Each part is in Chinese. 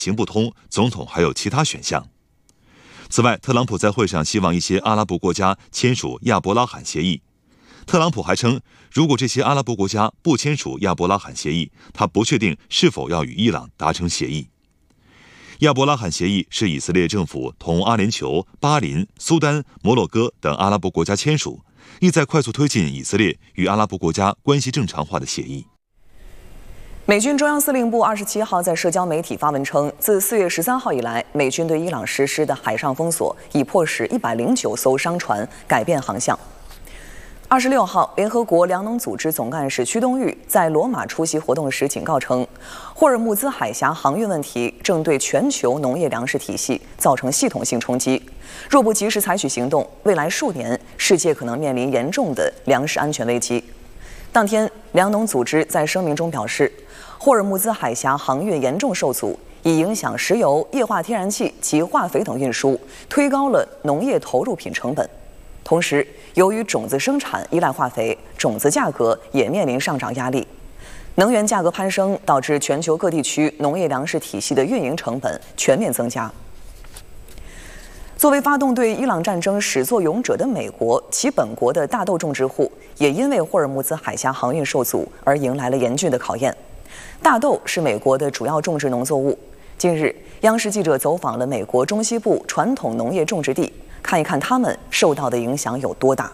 行不通，总统还有其他选项。此外，特朗普在会上希望一些阿拉伯国家签署亚伯拉罕协议。特朗普还称，如果这些阿拉伯国家不签署亚伯拉罕协议，他不确定是否要与伊朗达成协议。亚伯拉罕协议是以色列政府同阿联酋、巴林、苏丹、摩洛哥等阿拉伯国家签署，意在快速推进以色列与阿拉伯国家关系正常化的协议。 美军中央司令部27号在社交媒体发文称，自4月13号以来，美军对伊朗实施的海上封锁已迫使109艘商船改变航向。26号，联合国粮农组织总干事屈冬玉在罗马出席活动时警告称，霍尔木兹海峡航运问题正对全球农业粮食体系造成系统性冲击，若不及时采取行动，未来数年世界可能面临严重的粮食安全危机。当天，粮农组织在声明中表示，霍尔木兹海峡航运严重受阻，已影响石油、液化天然气及化肥等运输，推高了农业投入品成本。同时，由于种子生产依赖化肥，种子价格也面临上涨压力。能源价格攀升，导致全球各地区农业粮食体系的运营成本全面增加。作为发动对伊朗战争始作俑者的美国，其本国的大豆种植户也因为霍尔木兹海峡航运受阻而迎来了严峻的考验。大豆是美国的主要种植农作物。近日，央视记者走访了美国中西部传统农业种植地，看一看他们受到的影响有多大。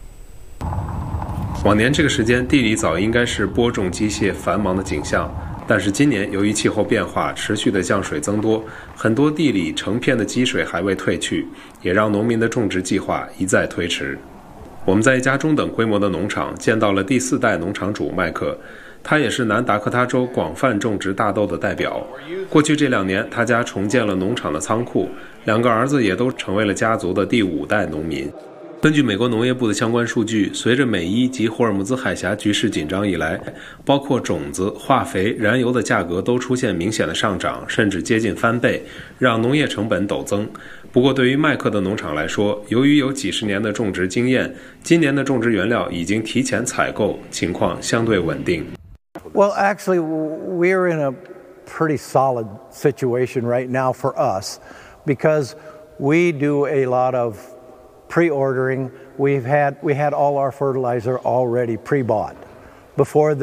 往年这个时间，地里早应该是播种机械繁忙的景象，但是今年由于气候变化，持续的降水增多，很多地里成片的积水还未退去，也让农民的种植计划一再推迟。我们在一家中等规模的农场见到了第4代农场主麦克，他也是南达科他州广泛种植大豆的代表。过去这2年，他家重建了农场的仓库，2个儿子也都成为了家族的第5代农民。根据美国农业部的相关数据，随着美伊及霍尔木兹海峡局势紧张以来，包括种子、化肥、燃油的价格都出现明显的上涨，甚至接近翻倍，让农业成本陡增。不过对于麦克的农场来说，由于有几十年的种植经验，今年的种植原料已经提前采购，情况相对稳定。 Well, actually, we're in a pretty solid situation right now for us because we do a lot of pre-ordering. We had all our fertilizer already pre-bought before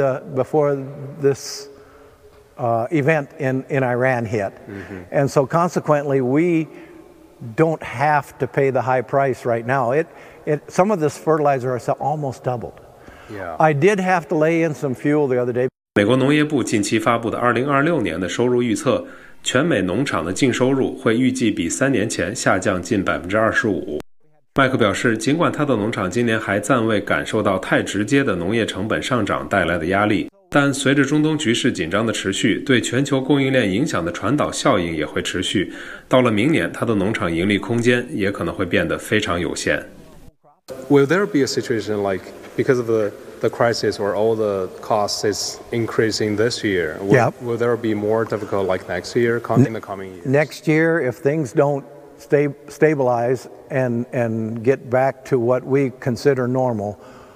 this event in Iran hit, and so consequently we don't have to pay the high price right now. Some of this fertilizer is almost doubled. Yeah. I did have to lay in some fuel the other day. 美国农业部近期发布的2026年的收入预测，全美农场的净收入会预计比3年前下降近25%。麦克表示，尽管他的农场今年还暂未感受到太直接的农业成本上涨带来的压力，但随着中东局势紧张的持续，对全球供应链影响的传导效应也会持续。到了明年，他的农场盈利空间也可能会变得非常有限。 Will there be a situation like because of the crisis where all the costs is increasing this year? Will there be more difficult like next year, in the coming years? Next year, if things don't stabilize and get back to what we consider normal,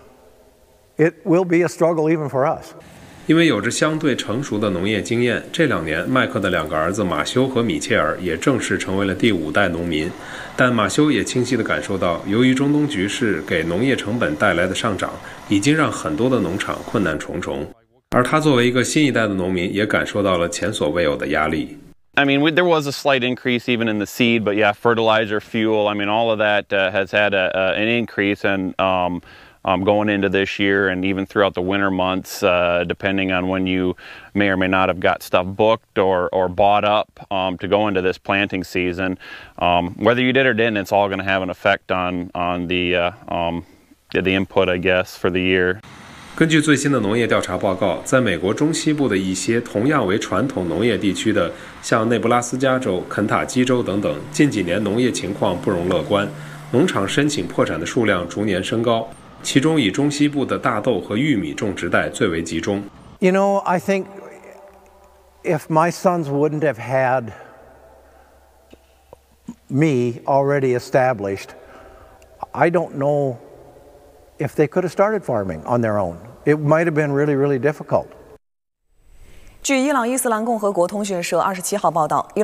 it will be a struggle even for us. 因为有着相对成熟的农业经验，这2年麦克的2个儿子马修和米切尔也正式成为了第5代农民。但马修也清晰地感受到，由于中东局势给农业成本带来的上涨，已经让很多的农场困难重重。而他作为一个新一代的农民，也感受到了前所未有的压力。 I mean, there was a slight increase even in the seed, but yeah, fertilizer, fuel, I mean, all of that has had an increase, and going into this year and even throughout the winter months, depending on when you may or may not have got stuff booked or bought up to go into this planting season. Whether you did or didn't, it's all going to have an effect on the input, I guess, for the year. 根据最新的农业调查报告，在美国中西部的一些同样为传统农业地区的，像内布拉斯加州、肯塔基州等等，近几年农业情况不容乐观，农场申请破产的数量逐年升高。其中以中西部的大豆和玉米种植带最为集中。 You know, I think if my sons wouldn't have had me already established, I don't know if they could have started farming on their own. It might have been really, really difficult. 据伊朗伊斯兰共和国通讯社27号报道，